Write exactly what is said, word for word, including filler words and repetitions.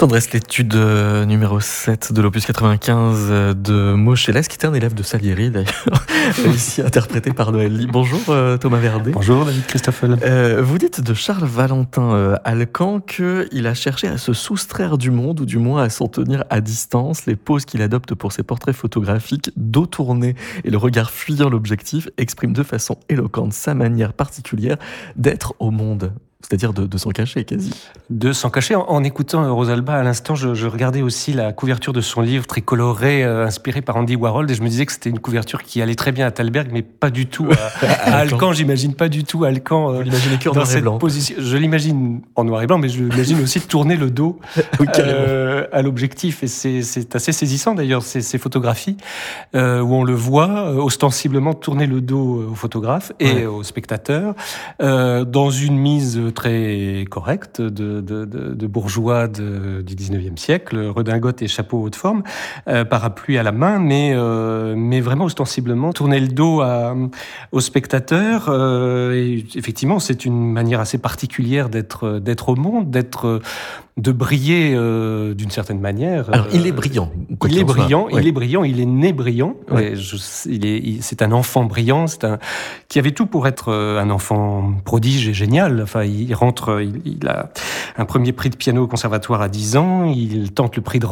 Tendresse, l'étude euh, numéro sept de l'opus quatre-vingt-quinze euh, de Moscheles, qui était un élève de Salieri d'ailleurs, ici interprété par Noël Ly. Bonjour euh, Thomas Verdet. Bonjour David Christoffel. Euh, vous dites de Charles Valentin euh, Alcan qu'il a cherché à se soustraire du monde, ou du moins à s'en tenir à distance. Les poses qu'il adopte pour ses portraits photographiques, dos tourné et le regard fuyant l'objectif, expriment de façon éloquente sa manière particulière d'être au monde. C'est-à-dire de, de s'en cacher, quasi. De s'en cacher. En, en écoutant Rosalba à l'instant, je, je regardais aussi la couverture de son livre, très coloré, euh, inspiré par Andy Warhol, et je me disais que c'était une couverture qui allait très bien à Thalberg, mais pas du tout à, à Alcan. J'imagine pas du tout Alcan euh, Vous l'imaginez que en dans noir et cette blanc. position. Je l'imagine en noir et blanc, mais je l'imagine aussi tourner le dos Oui, euh, à l'objectif. Et c'est, c'est assez saisissant d'ailleurs, ces, ces photographies, euh, où on le voit euh, ostensiblement tourner le dos au photographe et Ouais. au spectateur, euh, dans une mise très correct de, de, de, de bourgeois de, du dix-neuvième siècle, redingote et chapeau haute forme, euh, parapluie à la main, mais, euh, mais vraiment ostensiblement tourner le dos à, au spectateur. Euh, et effectivement, c'est une manière assez particulière d'être, d'être au monde, d'être, de briller euh, d'une certaine manière. Alors, il est brillant. quoi Il qu'il est en soit. brillant, Ouais. il est brillant, il est né brillant. Ouais. Et je, il est, il- c'est un enfant brillant, c'est un qui avait tout pour être euh, un enfant prodige et génial. Enfin, il rentre, il, il a un premier prix de piano au conservatoire à dix ans, il tente le prix de